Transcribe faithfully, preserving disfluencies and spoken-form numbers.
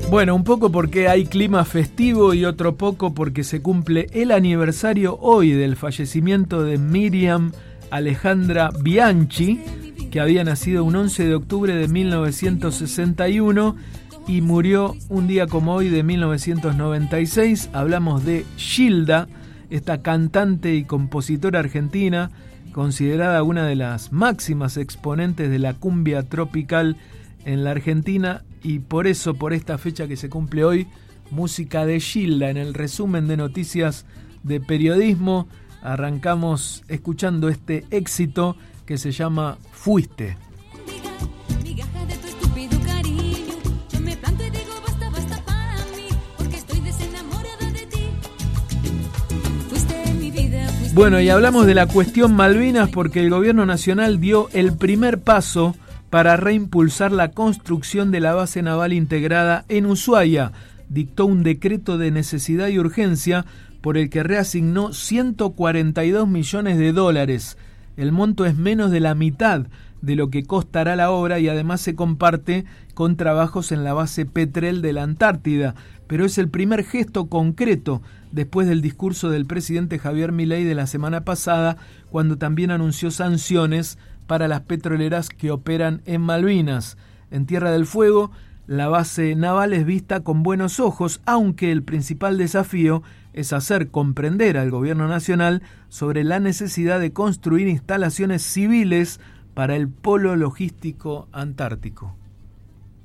Bueno, un poco porque hay clima festivo y otro poco porque se cumple el aniversario hoy del fallecimiento de Miriam Alejandra Bianchi, que había nacido un once de octubre de mil novecientos sesenta y uno y murió un día como hoy de mil novecientos noventa y seis. Hablamos de Gilda, esta cantante y compositora argentina, considerada una de las máximas exponentes de la cumbia tropical en la Argentina, y por eso, por esta fecha que se cumple hoy, música de Gilda en el resumen de noticias de periodismo. Arrancamos escuchando este éxito que se llama Fuiste. Bueno, y hablamos de la cuestión Malvinas porque el gobierno nacional dio el primer paso para reimpulsar la construcción de la base naval integrada en Ushuaia. Dictó un decreto de necesidad y urgencia por el que reasignó ciento cuarenta y dos millones de dólares. El monto es menos de la mitad de lo que costará la obra y además se comparte con trabajos en la base Petrel de la Antártida, pero es el primer gesto concreto después del discurso del presidente Javier Milei de la semana pasada, cuando también anunció sanciones para las petroleras que operan en Malvinas. En Tierra del Fuego, la base naval es vista con buenos ojos, aunque el principal desafío es hacer comprender al gobierno nacional sobre la necesidad de construir instalaciones civiles para el polo logístico antártico.